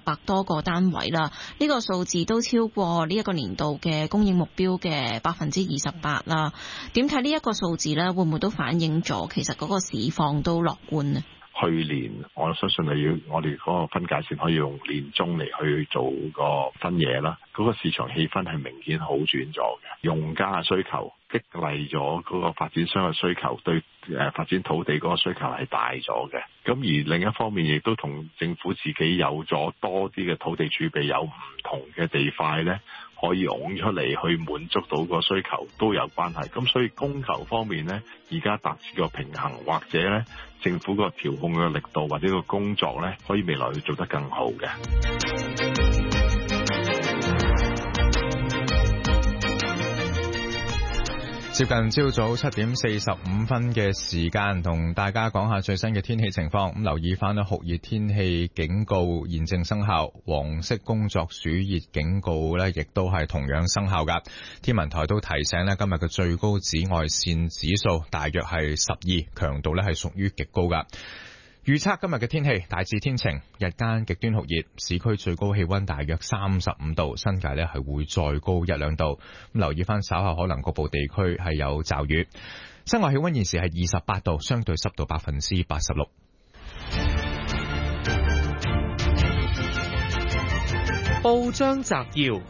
800多個單位啦，呢個數字都超過呢一個年度嘅供應目標嘅28%啦。點睇呢一個數字呢？會唔會都反映咗其實嗰個市況都樂觀呢？ 去年我相信我哋嗰個分界線可以用年中嚟去做個分野啦。嗰個市場氣氛係明顯好轉咗嘅，用家嘅需求激勵咗嗰個發展商嘅需求，對發展土地嗰個需求係大咗嘅。咁而另一方面，亦都同政府自己有咗多啲嘅土地儲備，有唔同嘅地塊呢，可以拱出嚟去滿足到個需求都有關係。咁所以供求方面呢，而家達至個平衡，或者呢政府個調控嘅力度或者個工作呢，可以未來去做得更好嘅。 接近朝早7點45分嘅時間，同大家講下最新嘅天氣情況。咁留意翻咧，酷熱天氣警告現正生效，黃色工作暑熱警告咧，亦都係同樣生效噶。天文台都提醒咧，今日嘅最高紫外線指數大約係12，強度咧係屬於極高噶。預測今日嘅天氣大致天晴，日間極端酷熱，市區最高氣溫大約35度，新界呢係會再高1-2度。咁留意翻稍後可能局部地區係有驟雨。室外氣溫現時係28度，相對濕度86%。 報章摘要：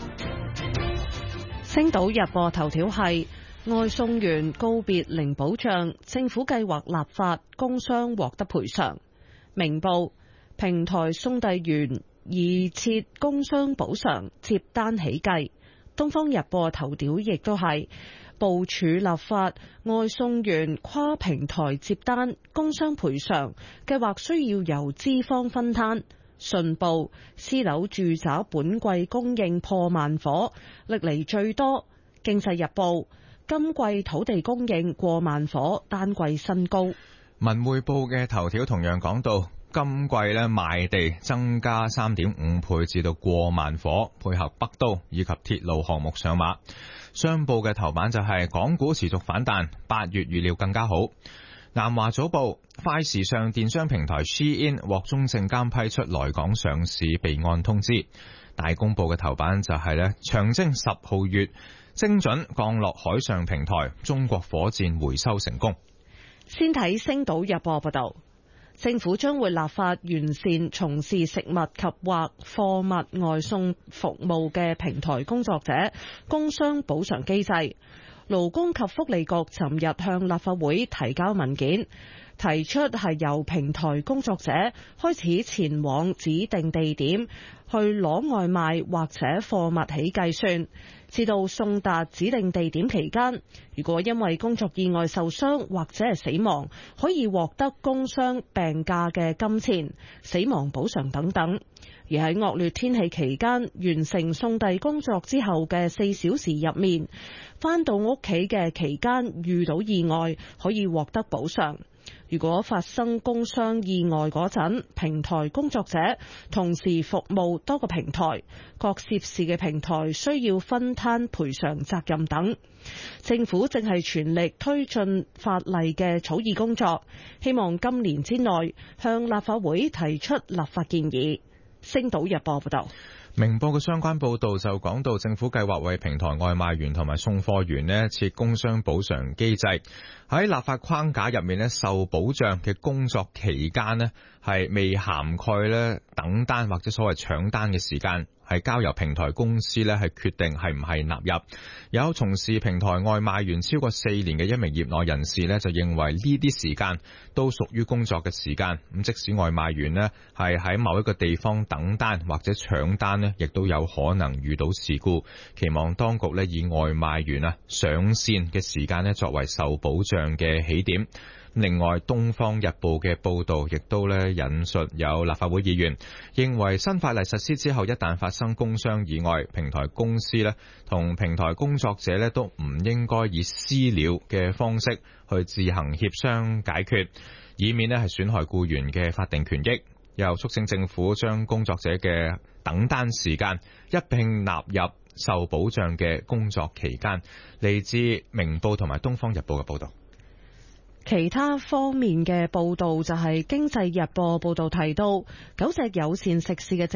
星島日報頭條係外送員告別零保障，政府計劃立法，工商獲得賠償。明報平台送遞員擬設工商補償，接單起計。東方日報頭條亦都係部署立法，外送員跨平台接單，工商賠償計劃需要由資方分攤。信報私樓住宅本季供應破萬伙，歷嚟最多。經濟日報今季土地供應過萬伙，單季新高。 文匯報嘅頭條同樣講到，今季賣地增加3.5倍至到過萬伙，配合北都以及鐵路項目上馬。商報嘅頭版就係港股持續反彈，8月預料更加好。南華早報快時尚電商平台 Shein 獲中證監批出來港上市備案通知。大公報嘅頭版就係長征10號月精準降落海上平台，中國火箭回收成功。 先睇星島日報報道，政府將會立法完善從事食物及或貨物外送服務嘅平台工作者工傷補償機制。勞工及福利局尋日向立法會提交文件，提出係由平台工作者開始前往指定地點去攞外賣或者貨物起計算，至到送達指定地點期間，如果因為工作意外受傷或者係死亡，可以獲得工傷病假嘅金錢、死亡補償等等。而喺惡劣天氣期間完成送遞工作之後嘅4小時入面，返到屋企嘅期間遇到意外，可以獲得補償。如果發生工傷意外嗰陣，平台工作者同時服務多個平台，各涉事嘅平台需要分攤賠償責任等。政府正係全力推進法例嘅草擬工作，希望今年之內向立法會提出立法建議。星島日報報道。 明報嘅相關報導就講到，政府計劃為平台外賣員同埋送貨員設工傷補償機制，喺立法框架入面受保障嘅工作期間係未涵蓋等單或者所謂搶單嘅時間，係交由平台公司係決定係唔係納入。有從事平台外賣員超過4年嘅一名業內人士就認為呢啲時間都屬於工作嘅時間。咁即使外賣員係喺某一個地方等單或者搶單亦都有可能遇到事故。期望當局以外賣員上線嘅時間作為受保障嘅起點。另外，東方日報嘅報導亦都引述有立法會議員認為，新法例實施之後，一旦發生工傷意外，平台公司同平台工作者都唔應該以私了嘅方式去自行協商解決，以免係損害僱員嘅法定權益。又促請政府將工作者嘅等單時間一併納入受保障嘅工作期間。嚟自明報同埋東方日報嘅報導。 其他方面嘅報導就係經濟日報報導提到，9隻有線食肆嘅